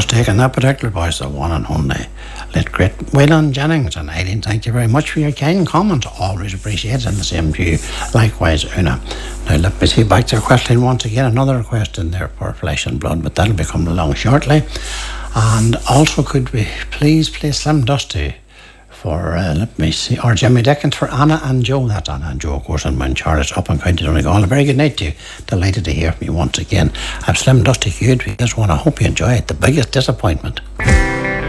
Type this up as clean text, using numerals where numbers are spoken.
taking that particular voice, the one and only late great Waylon Jennings. And Eileen, thank you very much for your kind comments. Always appreciated, and the same to you. Likewise, Una. Now let me see back to your question once again. Another question there for Flesh and Blood, but that'll be coming along shortly. And also, could we please play Slim Dusty for, let me see, or Jimmy Dickens for Anna and Joe. That's Anna and Joe, of course, and Mount Charlotte up in County Donegal. A very good night to you. Delighted to hear from you once again. I'm Slim Dusty Hughes. This one, I hope you enjoy it. The biggest disappointment.